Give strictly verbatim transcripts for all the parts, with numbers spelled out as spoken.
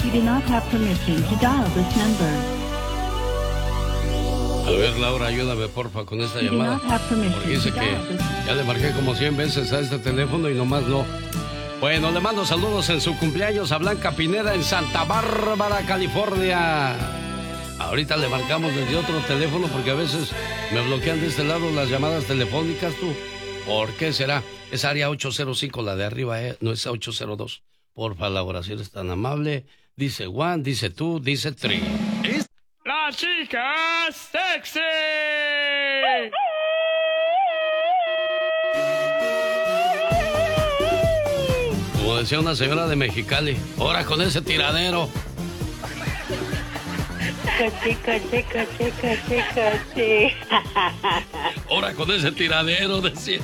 You do not have permission to dial this number. A ver, Laura, ayúdame, porfa, con esta llamada. Porque dice que ya le marqué como cien veces a este teléfono y nomás no. Bueno, le mando saludos en su cumpleaños a Blanca Pineda en Santa Bárbara, California. Ahorita le marcamos desde otro teléfono porque a veces me bloquean de este lado las llamadas telefónicas, tú. ¿Por qué será? Es área ocho cero cinco, la de arriba, ¿eh? No es ocho cero dos. Porfa, Laura, si eres tan amable. Dice Juan, dice tú, dice Tri. ¡La chica sexy! Como decía una señora de Mexicali, ahora con ese tiradero. Chica, chica, chica, chica, chica. Ahora con ese tiradero, decía.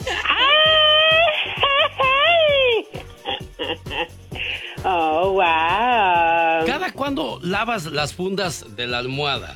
Oh, wow. ¿Cada cuándo lavas las fundas de la almohada?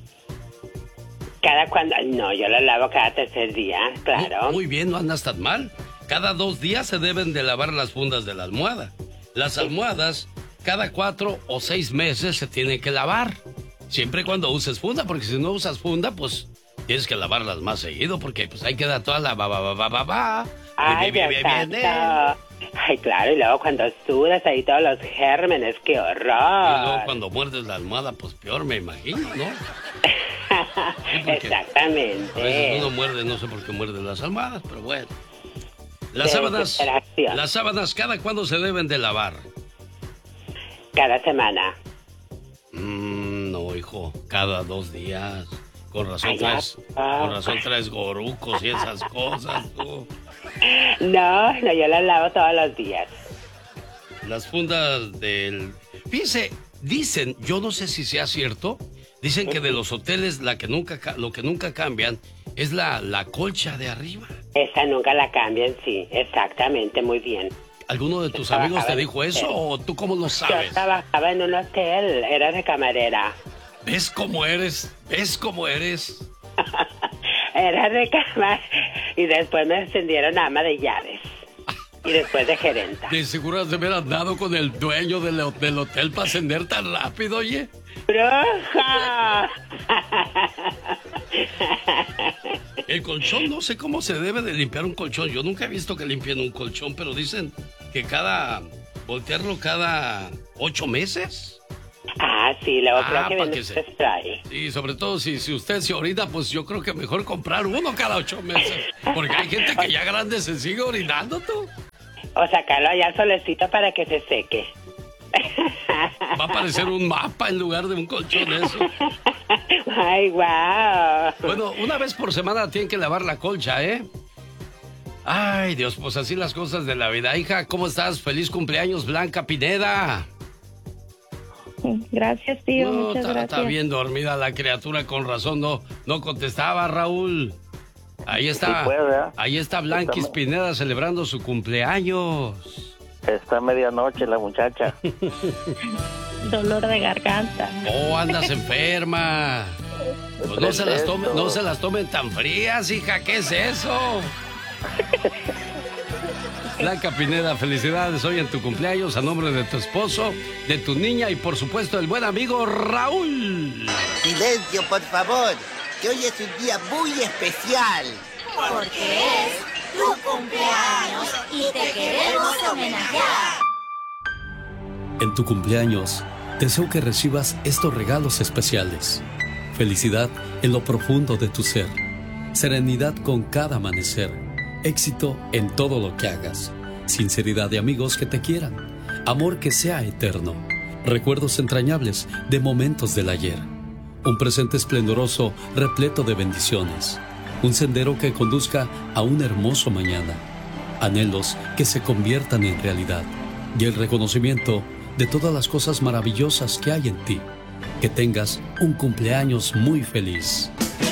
Cada cuando... No, yo la lavo cada tercer día, claro. Muy bien, no andas tan mal. Cada dos días se deben de lavar las fundas de la almohada. Las almohadas, cada cuatro o seis meses se tienen que lavar. Siempre y cuando uses funda, porque si no usas funda, pues tienes que lavarlas más seguido, porque pues ahí queda toda la ba ba ba ba ba ba. Ay, bien, bien, bien, bien. Ay, claro, y luego cuando sudas ahí todos los gérmenes, qué horror. Y luego cuando muerdes la almohada, pues peor me imagino, ¿no? Sí, exactamente. A veces uno muerde, no sé por qué muerde las almohadas, pero bueno. Las sábanas, las sábanas, ¿cada cuándo se deben de lavar? Cada semana. Mm, no, hijo, cada dos días. Con razón, Ay, traes, ah. con razón traes gorucos y esas cosas, tú. No, no, yo las lavo todos los días. Las fundas del... Fíjese, dicen, yo no sé si sea cierto, dicen que de los hoteles la que nunca, lo que nunca cambian es la, la colcha de arriba. Esa nunca la cambian, sí, exactamente, muy bien. ¿Alguno de tus amigos te dijo eso o tú cómo lo sabes? Yo trabajaba en un hotel, era de camarera. ¿Ves cómo eres? ¿Ves cómo eres? Era de camarera y después me ascendieron a ama de llaves. Y después de gerenta. ¿De seguro has de haber andado con el dueño del, del hotel para ascender tan rápido, oye? ¡Bruja! El colchón, no sé cómo se debe de limpiar un colchón. Yo nunca he visto que limpien un colchón, pero dicen que cada... voltearlo cada ocho meses. Ah, sí, luego ah, creo que viene que se... spray. Sí, sobre todo si, si usted se orina, pues yo creo que mejor comprar uno cada ocho meses. Porque hay gente que ya grande se sigue orinando, tú. O sacarlo allá al solecito para que se seque. Va a parecer un mapa en lugar de un colchón eso. Ay, wow. Bueno, una vez por semana tienen que lavar la colcha, ¿eh? Ay, Dios, pues así las cosas de la vida. Hija, ¿cómo estás? Feliz cumpleaños, Blanca Pineda. Gracias, tío, no, muchas ta, gracias. Está bien dormida la criatura, con razón no, no contestaba, Raúl. Ahí está, sí, pues, ahí está Blanquis está Pineda celebrando su cumpleaños. Está a medianoche la muchacha. Dolor de garganta. Oh, andas enferma. Pues no se las tomen, no se las tomen tan frías, hija, ¿qué es eso? Blanca Pineda, felicidades hoy en tu cumpleaños a nombre de tu esposo, de tu niña y por supuesto el buen amigo Raúl. Silencio, por favor, que hoy es un día muy especial. Porque es tu cumpleaños y te queremos homenajear. En tu cumpleaños, deseo que recibas estos regalos especiales. Felicidad en lo profundo de tu ser. Serenidad con cada amanecer. Éxito en todo lo que hagas. Sinceridad de amigos que te quieran. Amor que sea eterno. Recuerdos entrañables de momentos del ayer. Un presente esplendoroso repleto de bendiciones. Un sendero que conduzca a un hermoso mañana. Anhelos que se conviertan en realidad. Y el reconocimiento de todas las cosas maravillosas que hay en ti. Que tengas un cumpleaños muy feliz.